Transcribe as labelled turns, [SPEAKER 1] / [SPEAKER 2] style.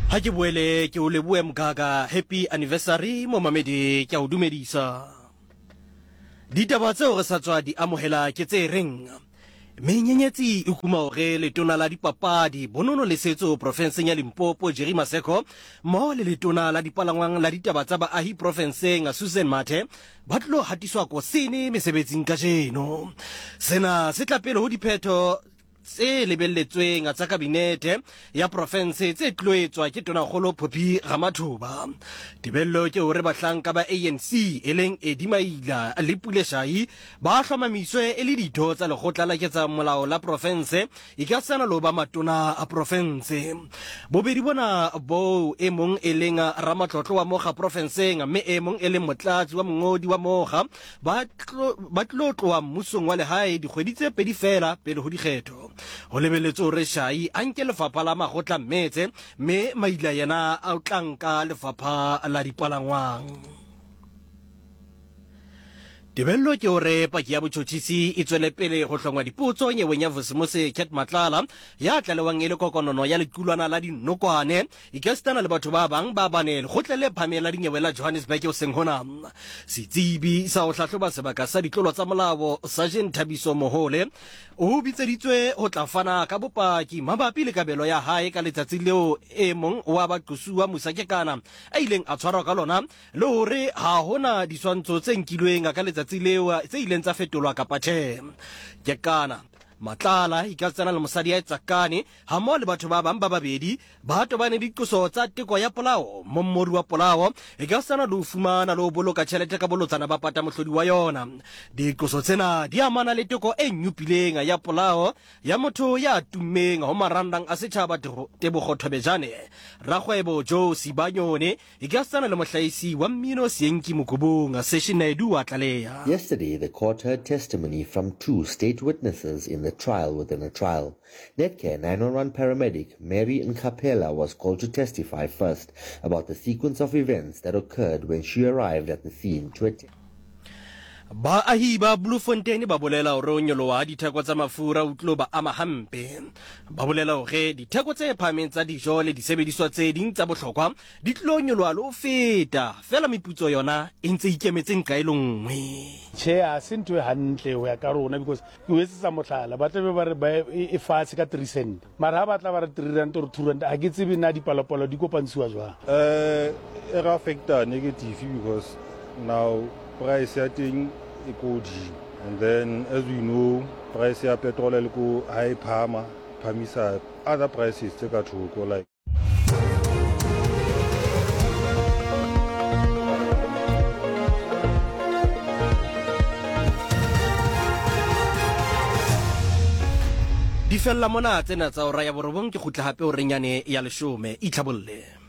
[SPEAKER 1] Ha ke boele ke o leboe Mgaga, happy anniversary mo mamedi, ke a o dumedisa. Ditaba tseo re sa tswa di amohela ke tse reng menyenyetsi e kuma hore letona la dipapadi bonono le setso profenseng ya Limpopo Jerry Maseko mo le letona la dipalangwang la ditaba tsa baahi profenseng Susan Mathe ba tlo hatiswa ko sene mesebetsing ka jeno. Sena se tla pele ho diphetho tse lebelletsweng tsa kabinete ya province tse tloetswa ke tonakgolo Phophi Ramathuba. Tebello ke hore bahlanka ba ANC eleng Eddie Maila le Pule Shahi ba hlomamiswe e le ditho tsa lekgotla la ketsa molao la province e ka sana lo ba matona a province. Bobedi bona bo e mong eleng Ramatlotlo wa moga provinceng mme e mong eleng motlatsi wa mongodi wa moga ba tlo tloa mmusong wa lehae dikgwedi tse pedi fela pele ho dikgetho. Ho lebeletse hore Shahi a nke lefapha la magotla mmetse mme Maila yena a tlanka lefapha la dipalangwang. Tebello ke hore paki ya botjhotjhisi e tswele pele go hlongwa dipotso nyeweng ya Vusimose Cat Matlala ya tlalewang e le kokonono ya lequlwana la dinokwane e ka stana le batho ba bang ba bane lekgotla le phamela dinyewe la Johannesburg o seng hona. Setsibi sa ho hlahloba sebaka sa ditlolo tsa molao Sergeant Thabiso Mohole o bitseditswe ho tla fana ka bopaki mabapi le kabelo ya hae ka letsatsi leo e mong wa baqosuwa Musakekana a ileng a tshwarwa ka lona le hore ha hona diswantsho tse nkilweng ka letsatsi leo tse ileng tsa fetolwa kapa tjhe. Kekana Matlala e ka tsena le mosadi ya Tsakane ha mo le batho ba bang ba babedi ba tobane diqoso tsa teko ya polao mommori wa polao e ka sana le fumana le boloka tjhelete ka bolotsana ba pata mohlodi wa yona. Diqoso tsena di amana le teko e nyupileng ya polao ya motho ya tummeng ho marandang a setjhaba Tebogo Thobejane Rakgwebo Joe Sibanyone e ka sana le mohlaisi wa mmino Sienki Mokobong Session Naidu a tlaleha.
[SPEAKER 2] Yesterday, the court heard testimony from two state witnesses in the trial within a trial. Netcare 911 paramedic Mary Nkapela was called to testify first about the sequence of events that occurred when she arrived at the scene to attend.
[SPEAKER 1] Baahi ba Bloemfontein ba bolela hore o nyoloha ditheko tsa mafura o tlo ba ama hampe. Ba bolela hore ditheko tse phahameng tsa dijo le disebediswa tse ding tsa bohlokwa di tlo nyoloha le ho feta fela meputso yona e ntse ikemetseng ka elongwe.
[SPEAKER 3] Che a se ntwe hantle ho ya ka rona because ke o etsetsa mohlala ba tlabe ba re ba e fatshe ka 3 cent mara ha ba tla ba re 3 rand or 2 rand ha ke tsebe na dipalopalo di kopantshiwa jwang.
[SPEAKER 4] E ra affecta negative because now price ya ting e ko di, and then as we know price ya petrol le ko high phamisa other prices tse ka thoko like
[SPEAKER 1] Di fella mona tsena tsa ora ya borobong ke khutla hape o renyane ya leshome itlhabolle.